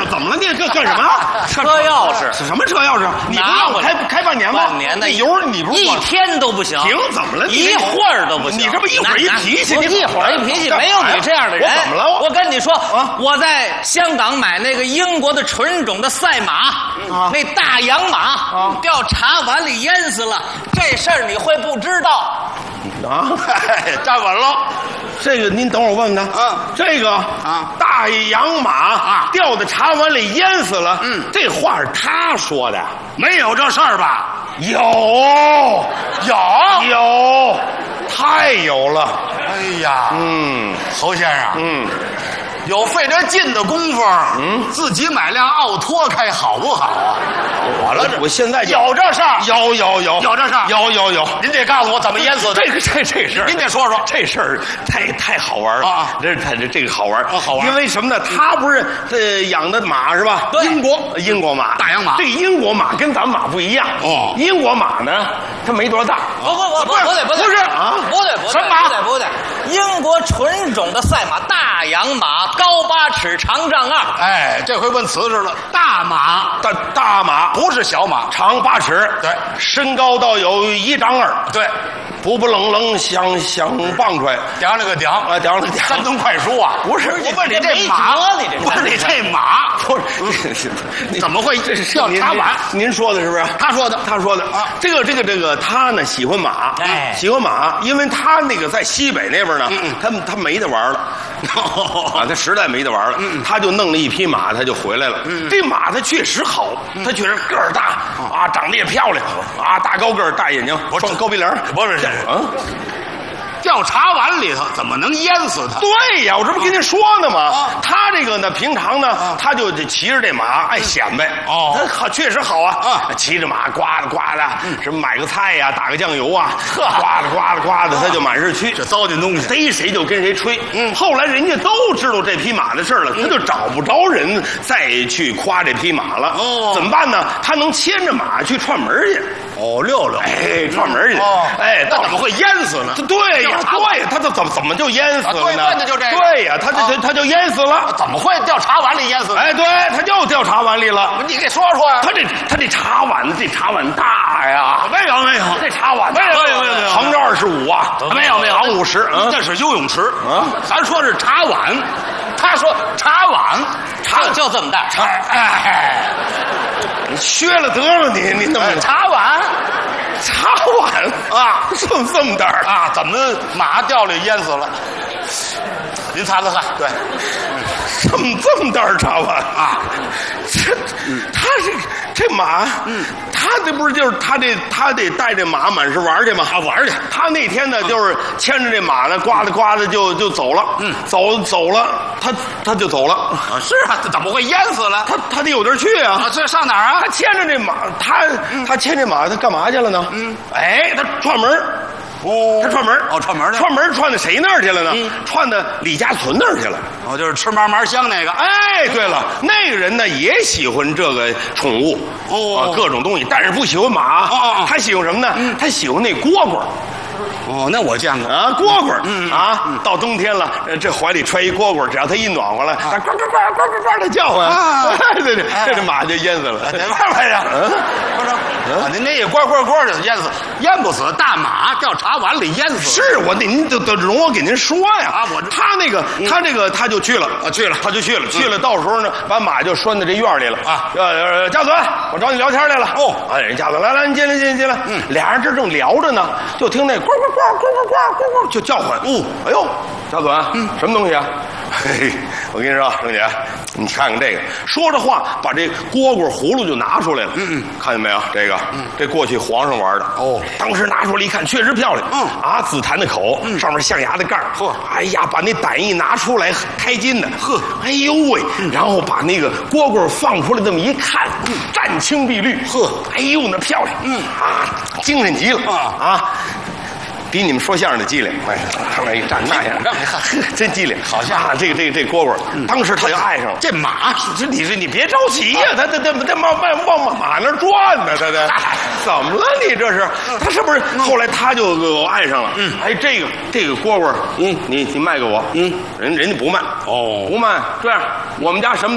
怎么了？你干什么？ 车钥匙？ 什么车钥匙？你不让我开半年吗？ 半年的油你不是一天都不行。 行，怎么了？ 一会儿都不行。 你这不一会儿一脾气？ 一会儿一脾气，没有你这样的人。 我怎么了？ 我跟你说，我在香港买那个英国的纯种的赛马，那大洋马掉茶碗里淹死了，这事儿你会不知道？ 站稳了。这个您等会儿问问他。这个大洋马掉在茶碗里淹死了。这话是他说的， 没有这事儿吧？ 有，太有了。 哎呀，侯先生，有费这劲的功夫，自己买辆奥拓开好不好啊？ 我现在有这事儿， 有这事儿， 有。 您得告诉我怎么淹死的。 这事儿， 您得说说。 这事儿太好玩了啊！这个好玩好玩。 因为什么呢？他不是养的马是吧？ 对， 英国马， 大洋马。 这英国马跟咱们马不一样哦。英国马呢，它没多大。 不对啊！什么马？不对，英国纯种的赛马大洋马，高8尺，长丈2。 哎，这回问瓷实了，大马， 大马不是小马， 长8尺， 对， 身高到有1丈2， 对， 不冷想棒出来， 叼了个叼啊，叼了个山东快书啊， 不是， 我问你这马，我问你这马， 不是， 怎么会叫茶碗？ 您说的是不是？他说的啊。这个他呢喜欢马，喜欢马，因为他那个在西北那边呢，他没得玩了。啊，他实在没得玩了，他就弄了一匹马，他就回来了。这马它确实好，它确实个儿大啊，长得也漂亮啊，大高个儿，大眼睛，双高鼻梁， 不是掉茶碗里头怎么能淹死他？ 对呀，我这不跟您说呢吗？他这个呢，平常呢，他就骑着这马爱显摆。他好，确实好啊。骑着马呱的，什么买个菜呀，打个酱油啊，呱的，他就满是去。 这糟践东西， 逮谁就跟谁吹。后来人家都知道这匹马的事了，他就找不着人再去夸这匹马了。怎么办呢？他能牵着马去串门去。溜，串门去。 那怎么会淹死呢？ 对呀，他怎么就淹死了呢？ 问的就这个。 对呀，他就淹死了。 怎么会掉茶碗里淹死？ 对，他就掉茶碗里了。 你给说说呀。 他这茶碗大呀。 没有， 这茶碗没有， 横着25啊， 没有， 长50。 那是游泳池啊。咱说是茶碗，他说茶碗， 就这么大。 你削了得了你怎么茶碗啊，这么大啊？怎么马掉里淹死了？您猜，对， 这么大茶碗啊？这马，他这不是就是他得带这马满是玩去吗？ 玩去。 他那天呢，就是牵着这马呢，呱的就走了。走了，他就走了。 是啊，怎么会淹死了？ 他得有地儿去啊。 这上哪儿啊？ 他牵着这马，他牵这马，他干嘛去了呢？他串门。他串门串到谁那儿去了呢？串到李家存那儿去了。 就是吃嘛香那个。 对了，那个人呢也喜欢这个宠物各种东西，但是不喜欢马。他喜欢什么呢？他喜欢那蝈蝈。 那我见过啊，蝈蝈。到冬天了，这怀里揣一蝈蝈，只要它一暖和了，它呱的叫唤。对，这马就淹死了。 什么玩意儿？不是，您那呱就淹死，淹不死。大马掉茶碗里淹死。 是您得容我给您说呀。他就去了，他就去了。到时候呢，把马就拴在这院里了啊。家尊，我找你聊天来了。人家尊来，你进来。俩人这正聊着呢，就听那呱就叫唤。哎呦，家尊，什么东西啊？我跟你说，郑姐，你看看这个，说着话，把这蝈蝈葫芦就拿出来了。看见没有？这过去皇上玩的。当时拿出来一看，确实漂亮。紫檀的口，上面象牙的盖儿。哎呀，把那胆一拿出来，开金的。哎呦喂！然后把那个蝈蝈放出来，这么一看，湛青碧绿。哎呦，那漂亮。精神极了。比你们说相声的机灵，上面一站那样，真机灵，好像这蝈蝈，当时他就爱上了这马。你别着急呀，他往马那转呢，他怎么了？你这是他是不是？后来他就爱上了。这个蝈蝈，你卖给我，人家不卖。不卖。这样，我们家什么